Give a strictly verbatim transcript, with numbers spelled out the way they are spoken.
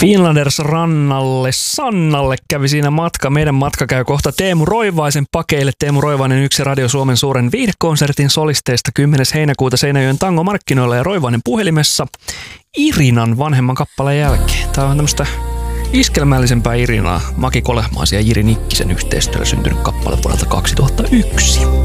Finlanders rannalle Sannalle kävi siinä matka. Meidän matka käy kohta Teemu Roivaisen pakeille. Teemu Roivainen yksi Radio Suomen suuren viihdekonsertin solisteista kymmenes heinäkuuta Seinäjoen tangomarkkinoilla ja Roivainen puhelimessa Irinan vanhemman kappaleen jälkeen. Tämä on tämmöistä iskelmällisempää Irinaa. Maki Kolehmaisen ja Jiri Nikkisen yhteistyöllä syntynyt kappale vuodelta kaksituhattayksi.